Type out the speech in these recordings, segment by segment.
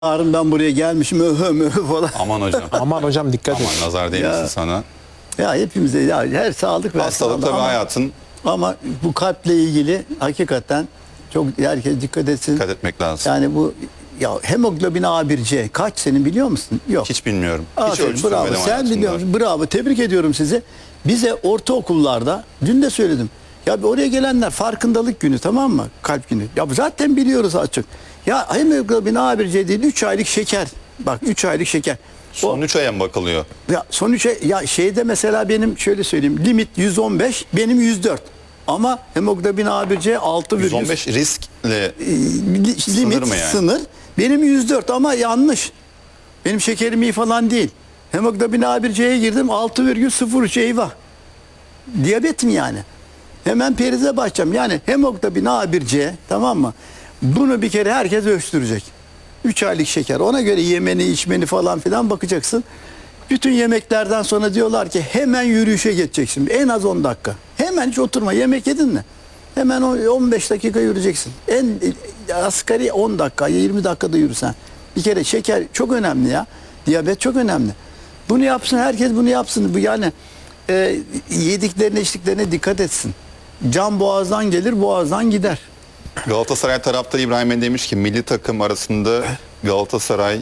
Yarın ben buraya gelmişim öhö falan. Aman hocam. Aman hocam dikkat et. Aman nazar değmesin sana. Ya hepimize ya her sağlık ve Hastalık tabii hayatın, ama bu kalple ilgili hakikaten çok herkes dikkat etsin. dikkat etmek lazım. Yani bu ya hemoglobin A1C kaç senin biliyor musun? Yok. Hiç bilmiyorum. Hiç Aferin, ölçtürmedim bravo. Sen hayatımda. biliyorsun. Bravo. Tebrik ediyorum sizi. Bize ortaokullarda dün de söyledim. Ya oraya gelenler farkındalık günü, tamam mı? Kalp günü. Ya zaten biliyoruz açık. Ya hemoglobin A1C değil, 3 aylık şeker. Bak 3 aylık şeker. Son 3 aya mı bakılıyor? Ya son 3 ay ya şeyde mesela benim şöyle söyleyeyim. Limit 115, benim 104. Ama hemoglobin A1C 6,1. 115 riskle Limit mı yani? sınır. Benim 104 ama yanlış. Benim şekerim iyi falan değil. Hemoglobin A1C'ye girdim 6,03, eyvah. Diyabet mi yani? Hemen perize başlayacağım. Yani hemoglobin A1C, tamam mı? Bunu bir kere herkes ölçtürecek. 3 aylık şeker. Ona göre yemeni içmeni falan filan bakacaksın. Bütün yemeklerden sonra diyorlar ki hemen yürüyüşe geçeceksin. En az 10 dakika. Hemen hiç oturma. Yemek yedin mi? Hemen 15 dakika yürüyeceksin. En asgari 10 dakika, 20 dakikada yürüsen. Bir kere şeker çok önemli ya. Diyabet çok önemli. Bunu yapsın, herkes bunu yapsın. Bu yani yediklerine içtiklerine dikkat etsin. Can boğazdan gelir, boğazdan gider. Galatasaray taraftarı İbrahim Bey demiş ki milli takım arasında Galatasaray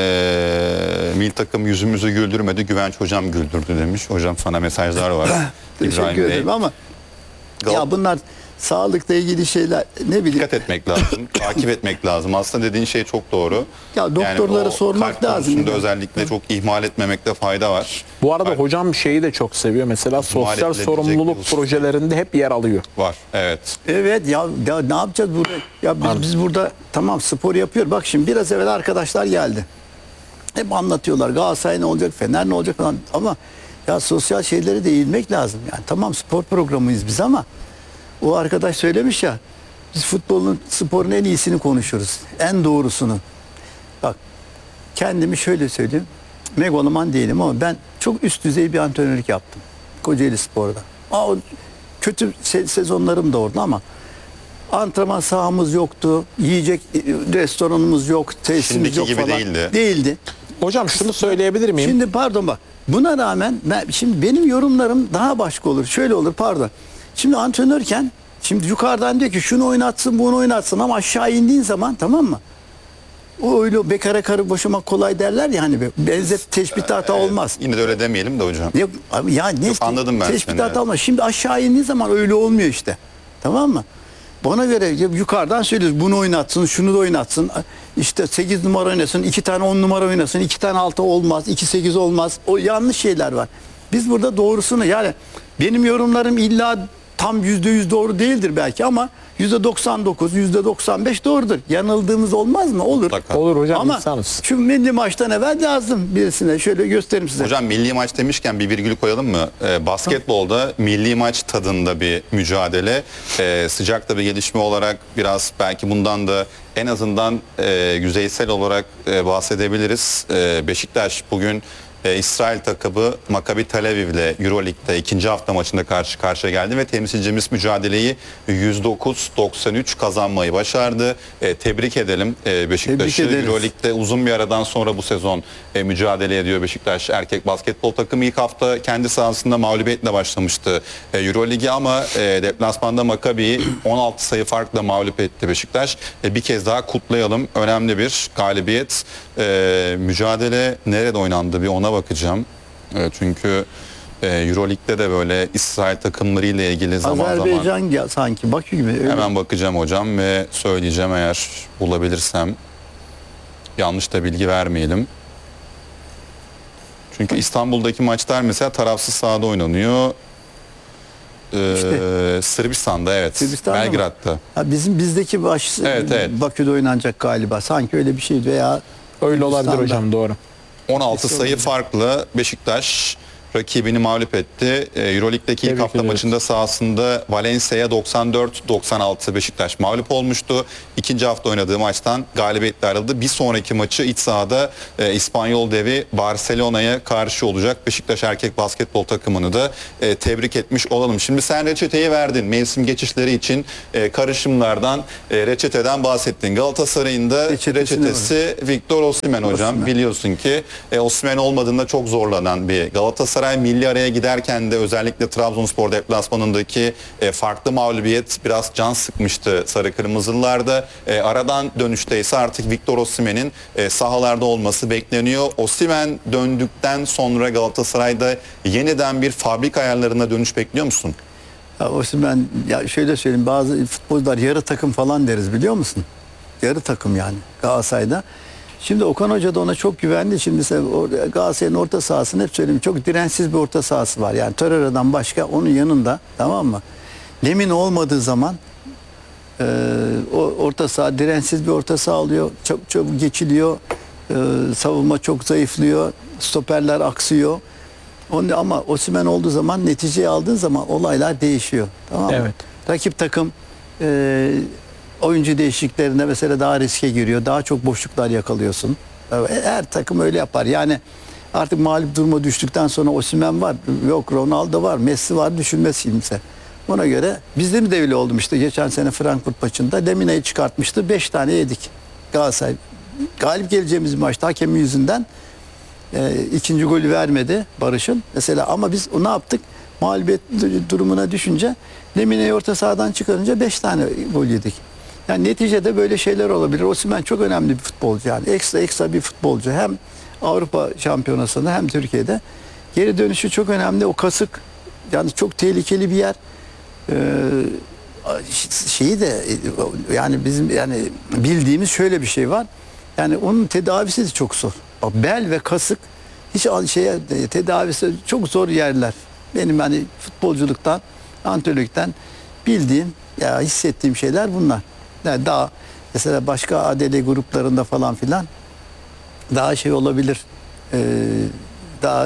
milli takım yüzümüzü güldürmedi, Güvenç hocam güldürdü demiş. Hocam sana mesajlar var. Teşekkür ederim ama ya bunlar sağlıkla ilgili şeyler, ne bileyim. Dikkat etmek lazım, takip etmek lazım. Aslında dediğin şey çok doğru. Ya doktorlara o sormak kalp lazım. konusunda özellikle çok ihmal etmemekte fayda var. Bu arada hocam şeyi de çok seviyor. Mesela sosyal edilecek sorumluluk bir husus. projelerinde hep yer alıyor. Var, evet. Evet ya ne yapacağız burada? Ya biz burada tamam spor yapıyor. Bak şimdi biraz evvel arkadaşlar geldi. Hep anlatıyorlar Galatasaray ne olacak, Fener ne olacak falan. Ama ya sosyal şeylere de eğilmek lazım. Yani tamam spor programıyız biz ama o arkadaş söylemiş ya, biz sporun en iyisini konuşuyoruz. En doğrusunu. Bak kendimi şöyle söyleyeyim. Megaloman değilim ama ben çok üst düzey bir antrenörlük yaptım. Kocaeli Spor'da. Kötü sezonlarım da orada ama antrenman sahamız yoktu. Yiyecek restoranımız yok. Tesisimiz Şimdiki yok gibi falan. değildi. Değildi. Hocam şunu söyleyebilir miyim? Şimdi pardon bak. Buna rağmen şimdi benim yorumlarım daha başka olur. Şöyle olur pardon. Şimdi antrenörken şimdi yukarıdan diyor ki şunu oynatsın bunu oynatsın ama aşağı indiğin zaman tamam mı? O öyle bekara karı boşamak kolay derler ya hani benzet teşbih hata olmaz. Yine de öyle demeyelim de hocam. Yok, abi ya ne anladım ben teşbih seni, hata evet. olmaz. Şimdi aşağı indiği zaman öyle olmuyor işte. Tamam mı? Bana göre yukarıdan söylüyoruz bunu oynatsın, şunu da oynatsın. İşte 8 numara oynasın, 2 tane 10 numara oynasın, 2 tane 6 olmaz, 2 8 olmaz. O yanlış şeyler var. Biz burada doğrusunu yani benim yorumlarım illa tam %100 doğru değildir belki ama %99, %95 doğrudur. Yanıldığımız olmaz mı? Olur. Mutlaka. Olur hocam, Ama insanız. şu milli maçtan evvel lazım birisine. Şöyle göstereyim size. Hocam milli maç demişken bir virgül koyalım mı? Basketbolda milli maç tadında bir mücadele. Sıcakta bir gelişme olarak biraz belki bundan da en azından yüzeysel olarak bahsedebiliriz. Beşiktaş bugün İsrail takımı Maccabi Tel Aviv ile Euroleague'de ikinci hafta maçında karşı karşıya geldi ve temsilcimiz mücadeleyi 109-93 kazanmayı başardı. Tebrik edelim Beşiktaş'ı. Tebrik ederiz. Euroleague'de uzun bir aradan sonra bu sezon mücadele ediyor Beşiktaş erkek basketbol takımı. İlk hafta kendi sahasında mağlubiyetle başlamıştı Euroligi ama deplasmanda Maccabi'yi 16 sayı farkla mağlup etti Beşiktaş. Bir kez daha kutlayalım. Önemli bir galibiyet. Mücadele nerede oynandı bir ona bakacağım. Çünkü Euroleague'de de böyle İsrail takımlarıyla ilgili zaman Azerbaycan zaman ya, sanki Bakü gibi. Öyle. hemen bakacağım hocam ve söyleyeceğim eğer bulabilirsem. Yanlış da bilgi vermeyelim. Çünkü İstanbul'daki maçlar mesela tarafsız sahada oynanıyor. Sırbistan'da evet. Sırbistan'da mı? Belgrad'da. Ha, bizdeki Evet. Bakü'de oynanacak galiba. Sanki öyle bir şey veya Öyle olabilir Hindistan'da. hocam, doğru. 16 sayı farklı Beşiktaş rakibini mağlup etti. Euroleague'deki ilk Tebrik hafta ediyoruz. maçında sahasında Valencia'ya 94-96 Beşiktaş mağlup olmuştu. İkinci hafta oynadığı maçtan galibiyetle ayrıldı. Bir sonraki maçı iç sahada İspanyol devi Barcelona'ya karşı olacak. Beşiktaş erkek basketbol takımını da tebrik etmiş olalım. Şimdi sen reçeteyi verdin. Mevsim geçişleri için karışımlardan, reçeteden bahsettin. Galatasaray'ın da reçetesi Victor Osimhen hocam. Biliyorsun ki Osimhen olmadığında çok zorlanan bir Galatasaray. Milli araya giderken de özellikle Trabzonspor deplasmanındaki farklı mağlubiyet biraz can sıkmıştı Sarı Kırmızılılarda. Aradan dönüşte ise artık Victor Osimhen'in sahalarda olması bekleniyor. Osimhen döndükten sonra Galatasaray'da yeniden bir fabrika ayarlarına dönüş bekliyor musun? Ya Osimhen, ya şöyle söyleyeyim, bazı futbolcular yarı takım falan deriz, biliyor musun? Yarı takım yani Galatasaray'da. Şimdi Okan Hoca da ona çok güvendi. Şimdi Galatasaray'ın orta sahasını hep söyleyeyim, çok dirençsiz bir orta sahası var. Yani Torreira'dan başka onun yanında, tamam mı? Lemina olmadığı zaman o orta saha dirençsiz bir orta saha oluyor. Çok çabuk geçiliyor. Savunma çok zayıflıyor. Stoperler aksıyor. Ama Osimhen olduğu zaman, neticeyi aldığın zaman olaylar değişiyor. Tamam mı? Evet. Rakip takım oyuncu değişikliklerinde mesela daha riske giriyor. Daha çok boşluklar yakalıyorsun. Her takım öyle yapar. Yani artık mağlup duruma düştükten sonra Osimhen var. Yok, Ronaldo var. Messi var. Düşünmez kimse. Ona göre bizde de öyle oldu işte. Geçen sene Frankfurt maçında Lemina'yı çıkartmıştı. 5 tane yedik. Galatasaray galip geleceğimiz maçta hakemin yüzünden ikinci golü vermedi Barış'ın. Mesela ama biz ne yaptık? Mağlubiyet durumuna düşünce Lemina'yı orta sahadan çıkarınca 5 tane gol yedik. Yani neticede böyle şeyler olabilir. Osimhen çok önemli bir futbolcu yani. Ekstra bir futbolcu. Hem Avrupa Şampiyonası'nda hem Türkiye'de. Geri dönüşü çok önemli. O kasık yani çok tehlikeli bir yer. Şeyi de yani bizim yani bildiğimiz şöyle bir şey var. Yani onun tedavisi de çok zor. Bak, bel ve kasık hiç tedavisi çok zor yerler. Benim hani futbolculuktan, antrenörlükten bildiğim, ya hissettiğim şeyler bunlar. Yani daha mesela başka ADL gruplarında falan filan daha şey olabilir. Daha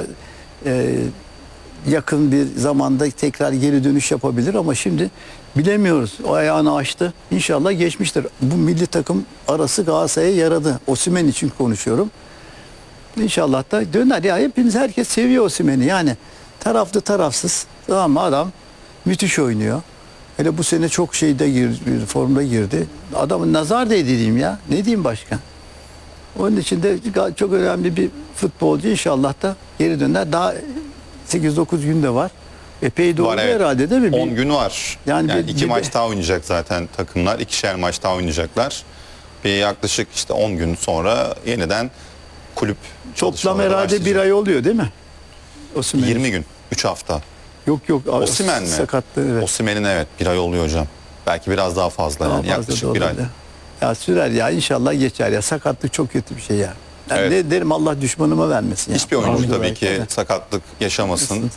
yakın bir zamanda tekrar geri dönüş yapabilir ama şimdi bilemiyoruz. O ayağını açtı. İnşallah geçmiştir. Bu milli takım arası Galatasaray'a yaradı. Osimhen için konuşuyorum. İnşallah da döner. Ya hepiniz, herkes seviyor Osimhen'i. Yani taraflı tarafsız. Tamam mı? Adam müthiş oynuyor. Hele bu sene çok formda girdi. Adamın nazar değdi diyeyim ya. Ne diyeyim başka? Onun için de çok önemli bir futbolcu, inşallah da geri döner. Daha 8-9 günde var. Epey doğru Evet. herhalde değil mi? 10 gün var. Yani Yani, bir- iki bir- maç daha oynayacak zaten takımlar. İkişer maç daha oynayacaklar. Bir yaklaşık işte 10 gün sonra yeniden kulüp Toplam çalışmaları herhalde başlayacak. bir ay oluyor değil mi? Osimhen. 20 gün. 3 hafta. Yok. Osimhen mi? Sakatlığı, evet. Osimhen'in evet bir ay oluyor hocam. Belki biraz daha fazla. Daha Yani fazla da yaklaşık bir ay. olabilir. Ya sürer ya, inşallah geçer ya. Sakatlık çok kötü bir şey ya. Yani Evet. ne derim, Allah düşmanıma vermesin ya. Hiçbir oyuncu Amin. tabii ki Evet. sakatlık yaşamasın.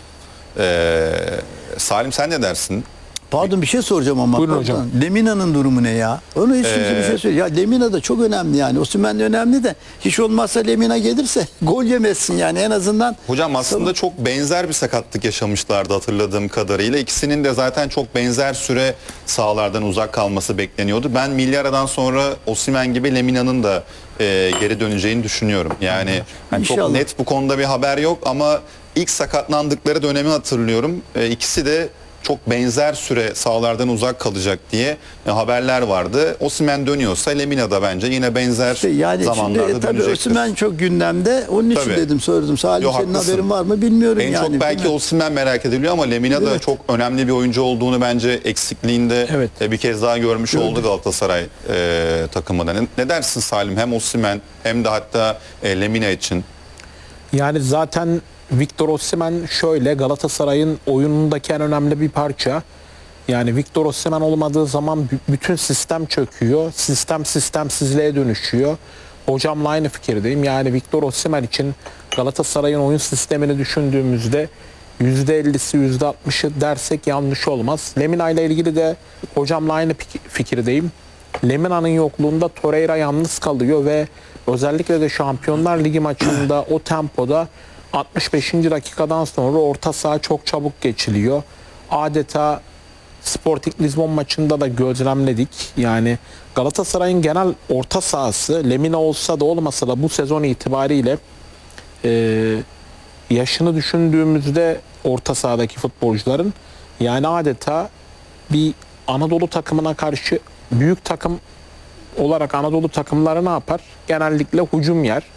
Salim sen ne dersin? Pardon, bir şey soracağım ama. Buyurun Pardon. hocam. Lemina'nın durumu ne ya? Onu hiç kimse bir şey söylüyor. Ya Lemina da çok önemli yani. Osimhen de önemli de hiç olmazsa Lemina gelirse gol yemezsin yani en azından. Hocam aslında çok benzer bir sakatlık yaşamışlardı hatırladığım kadarıyla. İkisinin de zaten çok benzer süre sahalardan uzak kalması bekleniyordu. Ben milli aradan sonra Osimhen gibi Lemina'nın da geri döneceğini düşünüyorum. Yani hani çok İnşallah. net bu konuda bir haber yok ama ilk sakatlandıkları dönemi hatırlıyorum. İkisi de çok benzer süre sahalardan uzak kalacak diye haberler vardı. Osimhen dönüyorsa Lemina da bence yine benzer Yani zamanlarda şimdi tabii dönecektir. Osimhen çok gündemde. Onun için Tabii. dedim, sordum. Salim, Yo, senin haklısın. haberin var mı bilmiyorum En yani. çok belki Değil mi? Osimhen merak ediliyor ama Lemina da Evet. çok önemli bir oyuncu olduğunu bence eksikliğinde Evet. bir kez daha görmüş oldu Galatasaray takımında. Ne dersin Salim? Hem Osimhen hem de hatta Lemina için. Yani zaten Victor Osimhen şöyle Galatasaray'ın oyunundaki en önemli bir parça. Yani Victor Osimhen olmadığı zaman bütün sistem çöküyor. Sistem sistemsizliğe dönüşüyor. Hocamla aynı fikirdeyim. Yani Victor Osimhen için Galatasaray'ın oyun sistemini düşündüğümüzde %50'si %60'ı dersek yanlış olmaz. Lemina ile ilgili de hocamla aynı fikirdeyim. Lemina'nın yokluğunda Torreira yalnız kalıyor ve özellikle de Şampiyonlar Ligi maçında o tempoda 65. dakikadan sonra orta saha çok çabuk geçiliyor. Adeta Sporting Lisbon maçında da gözlemledik. Yani Galatasaray'ın genel orta sahası Lemina olsa da olmasa da bu sezon itibariyle yaşını düşündüğümüzde orta sahadaki futbolcuların yani adeta bir Anadolu takımına karşı büyük takım olarak Anadolu takımları ne yapar? Genellikle hücum yer.